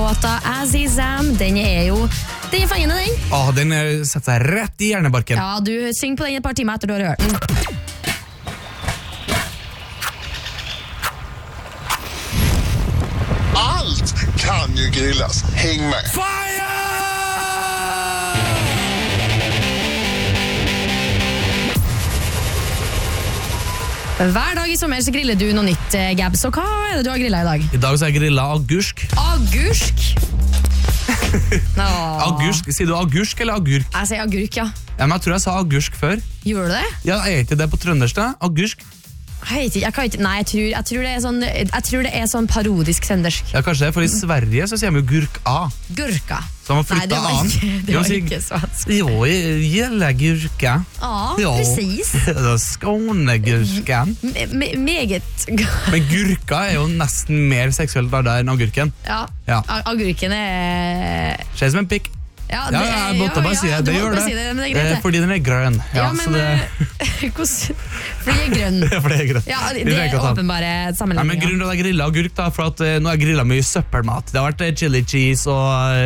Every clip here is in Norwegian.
låta Azizam. Den er fengende, den. Den setter seg rett i hjernebarken. Ja, du synger på den et par timer etter du har hørt den. Allt kan ju grillas. Häng med. Fire! Hver dag i sommer så griller du noe nytt, Gab. Så hva er det du har grillet i dag? I dag så har jeg grillet agurk. Agurk? Agurk, sier du agurk eller agurk? Jeg sier agurk, ja. Ja, men jeg tror jeg sa agurk før. Gjorde du det? Ja, jeg er ikke det på trøndersk da, agurk. Jeg tror det er sånn parodisk sendersk. Ja, kanskje det, for i Sverige så sier de jo gurka. Gurka. Så man flyttet an. Det var ikke svensk. Jo, jeg gjelder gurka. Ja, precis. Skånegurken. Meget. Men gurka er jo nesten mer seksuelt verda enn agurken. Ja, Ja. Agurken er... Ser som en pikk. Ja, Ja, jeg måtte bare si det. Det gjør det. Men det er greit, det. Fordi den er grønn. Ja, så men det... fordi jeg er grønn. Ja, for det er grønn. Ja, Vi det trenger ikke er å ta den. åpenbare Nei, men sammenligninger. grunnen til at jeg grillet agurk da, for at nå har jeg grillet mye søppelmat. Det har vært chili cheese og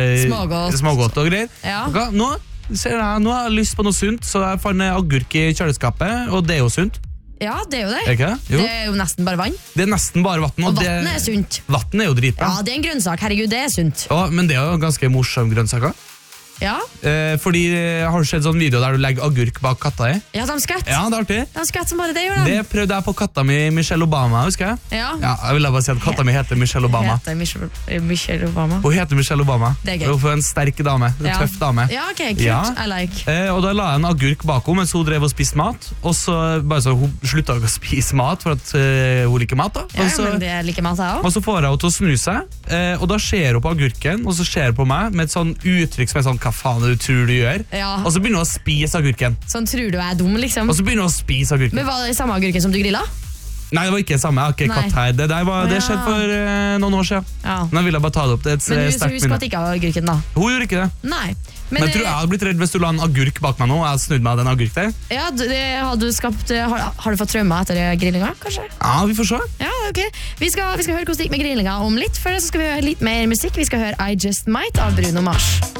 smågodt og greier. Ja. Ok, nå har jeg lyst på noe sunt, så jeg fant agurk i kjøleskapet, og det er jo sunt. Ja, det er jo det. Er ikke det? Jo. Det er jo nesten bare vann. Det er nesten bare vatten. Og vatten er sunt. Vatten er jo dritbra. Ja, det er en grønnsak. Herregud, det er sunt. Men det er jo ganske morsom grønnsaker. Ja, Fordi har du sett sånn video der du legger agurk bak katta i? ja de skvett. Ja, det er artig. De skvett som bare det gjør de. Det prøvde jeg på katta mi Michelle Obama, husker jeg? Ja. Ja, jeg ville bare si at katta mi heter Michelle Obama. Heter Michelle Obama. Hun heter Michelle Obama. Det er gøy. Hun er en sterk dame, en Ja. tøff dame. Ja, ok, kult. Ja. I like. Og da la jeg en agurk bakom mens hun drev og spiste mat. Og så bare så hun sluttet å spise mat for at hun liker mat. Da. Ja, Og så, men det liker man seg også. og så får jeg henne til å snu seg, og da ser hun på agurken, og så ser hun på meg med et sånn uttrykk som er sånn, hva faen er det du tror du gjør? Ja. Og så begynner hun å spise agurken. Sånn tror du jeg er dum, liksom. Og så begynner hun å spise agurken. Men var det samme agurken som du grillet? Nei, det var ikke det samme, jeg har ikke Nei. katt her. Det skjedde for noen år siden. Ja. Men jeg ville bare ta det opp, det er et Men du sterkt husker minne. at det ikke var agurken da? Hun gjorde ikke det. Nei. Men jeg tror jeg hadde blitt redd hvis du la en agurk bak meg nå, og jeg hadde snudd meg av den agurk der. Ja, har du fått traumer etter grillinga, kanskje? Ja, vi får se. Ja, ok. Vi skal høre hvordan det gikk med grillinga om litt. Før det så skal vi høre litt mer musikk. Vi skal høre I Just Might av Bruno Mars.